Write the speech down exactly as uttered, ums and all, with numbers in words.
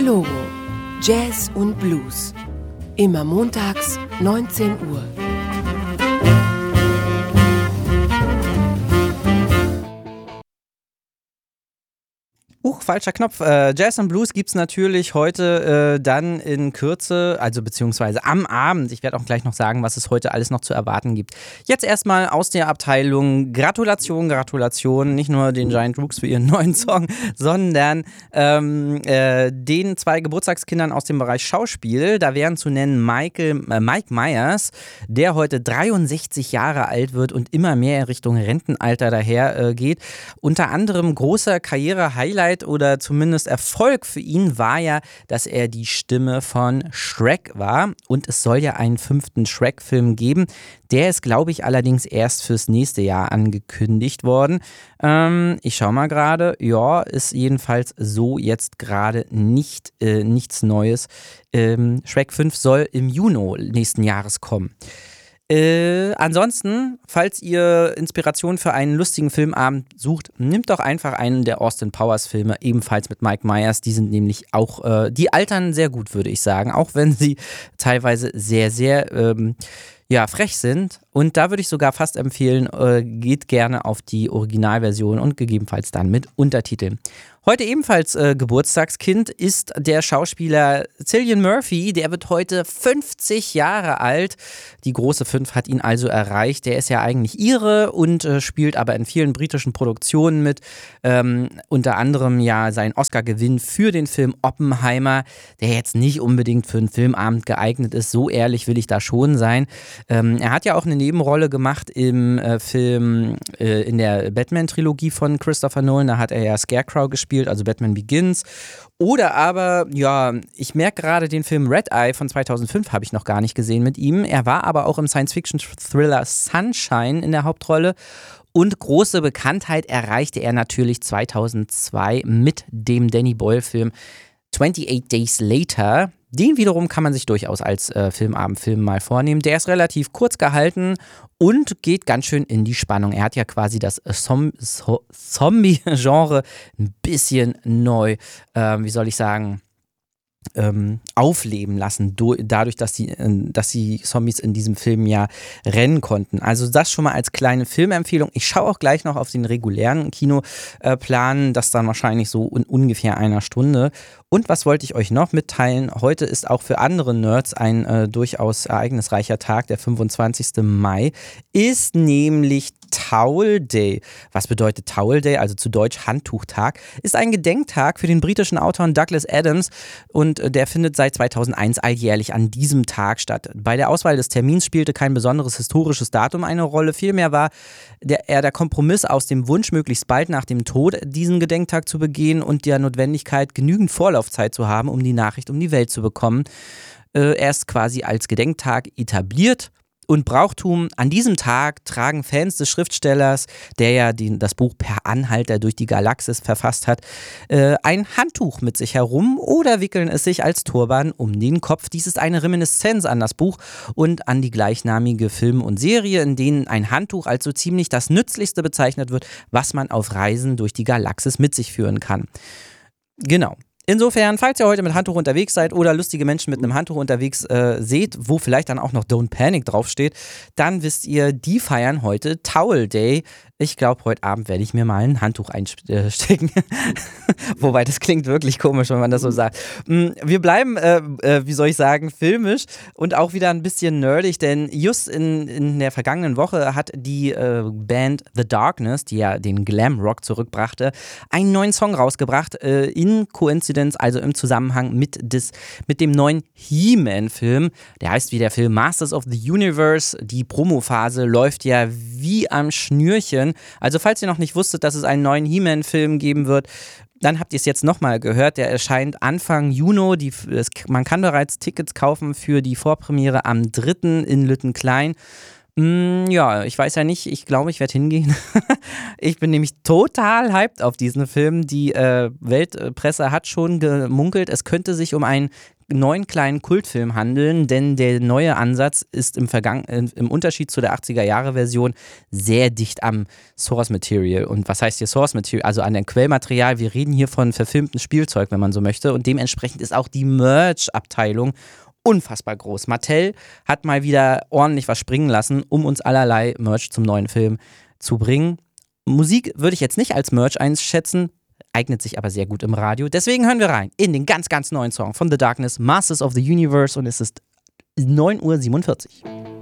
Logo, Jazz und Blues. Immer montags, neunzehn Uhr. Huch, falscher Knopf. Äh, Jazz und Blues gibt's natürlich heute äh, dann in Kürze, also beziehungsweise am Abend. Ich werde auch gleich noch sagen, was es heute alles noch zu erwarten gibt. Jetzt erstmal aus der Abteilung Gratulation, Gratulation. Nicht nur den Giant Rooks für ihren neuen Song, sondern ähm, äh, den zwei Geburtstagskindern aus dem Bereich Schauspiel. Da wären zu nennen Michael, äh, Mike Myers, der heute dreiundsechzig Jahre alt wird und immer mehr in Richtung Rentenalter daher äh, geht. Unter anderem großer Karriere-Highlight oder zumindest Erfolg für ihn war ja, dass er die Stimme von Shrek war, und es soll ja einen fünften Shrek-Film geben. Der ist, glaube ich, allerdings erst fürs nächste Jahr angekündigt worden. Ähm, ich schau mal gerade. Ja, ist jedenfalls so jetzt gerade nicht, äh, nichts Neues. Ähm, Shrek fünf soll im Juni nächsten Jahres kommen. Äh, ansonsten, falls ihr Inspiration für einen lustigen Filmabend sucht, nehmt doch einfach einen der Austin Powers Filme, ebenfalls mit Mike Myers. Die sind nämlich auch, äh, die altern sehr gut, würde ich sagen, auch wenn sie teilweise sehr, sehr ähm, ja, frech sind. Und da würde ich sogar fast empfehlen, äh, geht gerne auf die Originalversion und gegebenenfalls dann mit Untertiteln. Heute ebenfalls äh, Geburtstagskind ist der Schauspieler Cillian Murphy. Der wird heute fünfzig Jahre alt. Die große fünf hat ihn also erreicht. Der ist ja eigentlich Ire und äh, spielt aber in vielen britischen Produktionen mit. Ähm, unter anderem ja sein Oscar-Gewinn für den Film Oppenheimer, der jetzt nicht unbedingt für einen Filmabend geeignet ist. So ehrlich will ich da schon sein. Ähm, er hat ja auch eine Nebenrolle gemacht im äh, Film, äh, in der Batman-Trilogie von Christopher Nolan. Da hat er ja Scarecrow gespielt, also Batman Begins. Oder aber, ja, ich merke gerade, den Film Red Eye von zweitausendfünf habe ich noch gar nicht gesehen mit ihm. Er war aber auch im Science-Fiction-Thriller Sunshine in der Hauptrolle. Und große Bekanntheit erreichte er natürlich zweitausendzwei mit dem Danny Boyle-Film twenty-eight Days Later. Den wiederum kann man sich durchaus als äh, Filmabendfilm mal vornehmen. Der ist relativ kurz gehalten und geht ganz schön in die Spannung. Er hat ja quasi das äh, Som- so- Zombie-Genre ein bisschen neu, äh, wie soll ich sagen, ähm, aufleben lassen, do- dadurch, dass die, äh, dass die Zombies in diesem Film ja rennen konnten. Also das schon mal als kleine Filmempfehlung. Ich schaue auch gleich noch auf den regulären Kinoplan, das dann wahrscheinlich so in ungefähr einer Stunde. Und was wollte ich euch noch mitteilen? Heute ist auch für andere Nerds ein äh, durchaus ereignisreicher Tag, der fünfundzwanzigster Mai, ist nämlich Towel Day. Was bedeutet Towel Day? Also zu Deutsch Handtuchtag. Ist ein Gedenktag für den britischen Autoren Douglas Adams, und äh, der findet seit zweitausendeins alljährlich an diesem Tag statt. Bei der Auswahl des Termins spielte kein besonderes historisches Datum eine Rolle. Vielmehr war der, eher der Kompromiss aus dem Wunsch, möglichst bald nach dem Tod diesen Gedenktag zu begehen, und der Notwendigkeit, genügend Vorlaufzeit zu haben, um die Nachricht um die Welt zu bekommen. Äh, er ist quasi als Gedenktag etabliert. Und Brauchtum: An diesem Tag tragen Fans des Schriftstellers, der ja den, das Buch Per Anhalter durch die Galaxis verfasst hat, äh, ein Handtuch mit sich herum oder wickeln es sich als Turban um den Kopf. Dies ist eine Reminiszenz an das Buch und an die gleichnamige Film und Serie, in denen ein Handtuch als so ziemlich das Nützlichste bezeichnet wird, was man auf Reisen durch die Galaxis mit sich führen kann. Genau. Insofern, falls ihr heute mit Handtuch unterwegs seid oder lustige Menschen mit einem Handtuch unterwegs äh, seht, wo vielleicht dann auch noch Don't Panic draufsteht, dann wisst ihr, die feiern heute Towel Day. Ich glaube, heute Abend werde ich mir mal ein Handtuch einstecken. Wobei, das klingt wirklich komisch, wenn man das so sagt. Wir bleiben, äh, äh, wie soll ich sagen, filmisch und auch wieder ein bisschen nerdig, denn just in, in der vergangenen Woche hat die äh, Band The Darkness, die ja den Glam-Rock zurückbrachte, einen neuen Song rausgebracht, äh, in Koinzidenz, also im Zusammenhang mit, des, mit dem neuen He-Man-Film. Der heißt wie der Film Masters of the Universe. Die Promophase läuft ja wie am Schnürchen. Also falls ihr noch nicht wusstet, dass es einen neuen He-Man-Film geben wird, dann habt ihr es jetzt nochmal gehört. Der erscheint Anfang Juni. Die, es, man kann bereits Tickets kaufen für die Vorpremiere am dritten in Lüttenklein. Mm, ja, ich weiß ja nicht. Ich glaube, ich werde hingehen. Ich bin nämlich total hyped auf diesen Film. Die äh, Weltpresse hat schon gemunkelt, es könnte sich um einen neuen kleinen Kultfilm handeln, denn der neue Ansatz ist im, Vergangen, im Unterschied zu der achtziger-Jahre-Version sehr dicht am Source Material. Und was heißt hier Source Material? Also an dem Quellmaterial. Wir reden hier von verfilmtem Spielzeug, wenn man so möchte. Und dementsprechend ist auch die Merch-Abteilung unfassbar groß. Mattel hat mal wieder ordentlich was springen lassen, um uns allerlei Merch zum neuen Film zu bringen. Musik würde ich jetzt nicht als Merch einschätzen, eignet sich aber sehr gut im Radio. Deswegen hören wir rein in den ganz, ganz neuen Song von The Darkness, Masters of the Universe, und es ist neun Uhr siebenundvierzig.